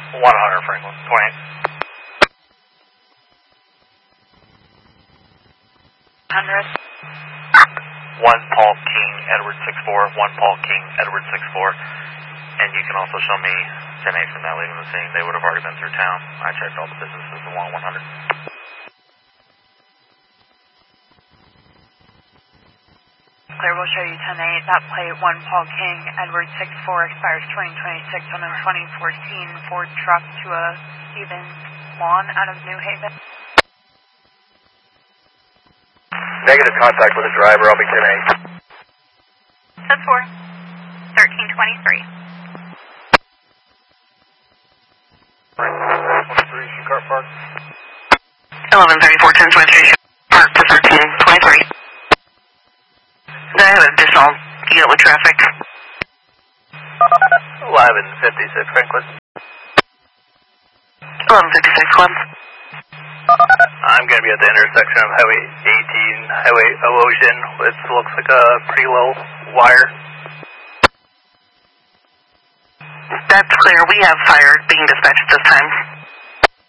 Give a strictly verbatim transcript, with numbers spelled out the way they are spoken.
one hundred Franklin, twenty-eight. one hundred. one Paul King, Edward six four, one Paul King, Edward six four. And you can also show me ten eight from that leaving the scene. They would have already been through town. I checked all the businesses along one hundred. Clear, we'll show you ten eight. That plate, one Paul King, Edward six four, expires twenty twenty-six on a twenty fourteen Ford truck to a Stevens Lawn out of New Haven. Negative contact with the driver, I'll be ten eight. ten four, thirteen twenty-three. twenty-three, car park. eleven thirty-four, ten twenty-three, park to thirteen twenty-three. I have an additional unit with traffic. eleven fifty-six, Franklin. eleven fifty-six, Club. I'm going to be at the intersection of Highway eighteen, Highway Ocean, which looks like a pretty low wire. That's clear. We have fire being dispatched at this time.